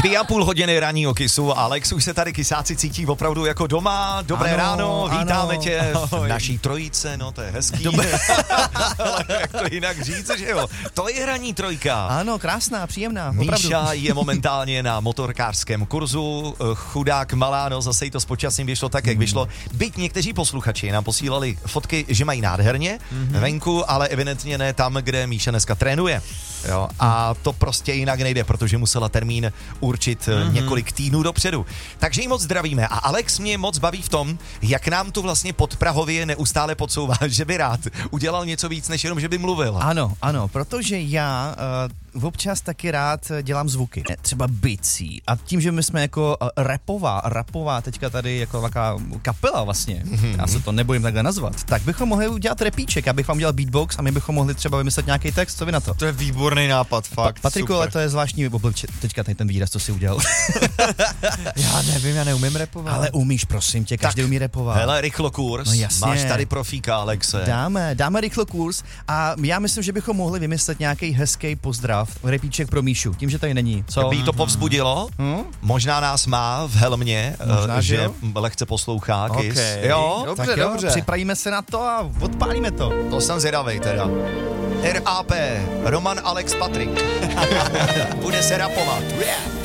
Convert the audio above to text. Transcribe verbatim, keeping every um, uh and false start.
Dvě a půl hodiny ranního kysu. Alex už se tady kysáci cítí opravdu jako doma. Dobré ano, ráno, vítáme ano, tě v naší trojice, no to je hezký. Ale jak to jinak říct, že jo? To je hraní trojka. Ano, krásná, příjemná, opravdu. Míša je momentálně na motorkářském kurzu, chudák malá, no zase jí to s počasím vyšlo tak, jak vyšlo. Byť někteří posluchači nám posílali fotky, že mají nádherně mm-hmm. venku, ale evidentně ne tam, kde Míša dneska trénuje. Jo, a to prostě jinak nejde, protože musela termín určit mm-hmm. několik týdnů dopředu. Takže jí moc zdravíme a Alex mě moc baví v tom, jak nám tu vlastně podprahově neustále podsouvá, že by rád udělal něco víc, než jenom, že by mluvil. Ano, ano, protože já uh, občas taky rád dělám zvuky, třeba bicí a tím, že my jsme jako uh, rapová, rapová teďka tady jako taková kapela vlastně, mm-hmm. já se to nebojím takhle nazvat, tak bychom mohli udělat repíček, abych vám dělal beatbox a my bychom mohli třeba vymyslet nějaký text, co vy na to? To je výborný nápad, fakt. Pa- Patriku, ale to je zvláštní obličej, teďka tady ten výraz, co si udělal. Já nevím, já neumím rapovat. Ale umíš, prosím tě, každý tak, umí rapovat. Hele, rychlo kurz, no máš tady profíka, Alexe. Dáme, dáme rychlo kurz a já myslím, že bychom mohli vymyslet nějaký hezký pozdrav, repíček pro Míšu, tím, že tady není. Co? By jí to povzbudilo? Hmm? Možná nás má v helmě, Možná, že jo? lehce poslouchá Kiss. Okay. Jo? Dobře, tak jo, dobře. Připravíme se na to a odpálíme to. To jsem zvědavej teda. R A P, Roman Alex Patrik. Bude se rapovat.